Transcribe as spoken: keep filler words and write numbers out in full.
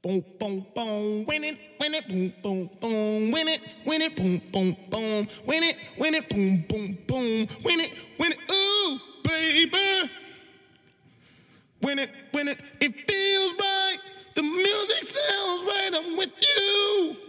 boom, boom, boom, win it, win it, boom, boom, boom, win it, win it, boom, boom, boom, win it, win it, boom, boom, boom, win it, win it, ooh, baby. Win it, win it, it feels right. The music sounds right. I'm with you.